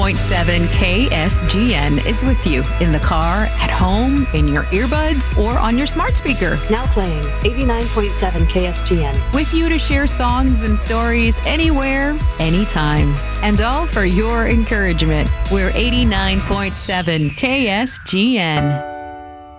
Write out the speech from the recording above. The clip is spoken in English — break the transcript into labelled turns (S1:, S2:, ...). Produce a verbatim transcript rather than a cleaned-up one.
S1: point seven K S G N is with you in the car, at home, in your earbuds, or on your smart speaker.
S2: Now playing eighty-nine point seven K S G N.
S1: With you to share songs and stories anywhere, anytime. And all for your encouragement. We're eighty-nine point seven K S G N.